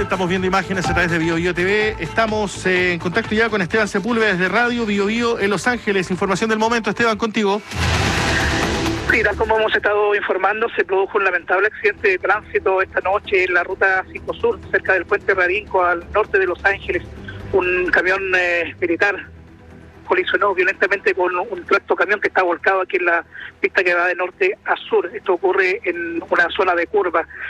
estamos viendo imágenes a través de BioBio TV. Estamos en contacto ya con Esteban Sepúlveda desde Radio BioBio en Los Ángeles. Información del momento, Esteban, contigo. Sí, tal como hemos estado informando, se produjo un lamentable accidente de tránsito esta noche en la ruta 5 Sur, cerca del puente Radinco, al norte de Los Ángeles. Un camión militar colisionó violentamente con un tractocamión que está volcado aquí en la pista que va de norte a sur. Esto ocurre en una zona de curva.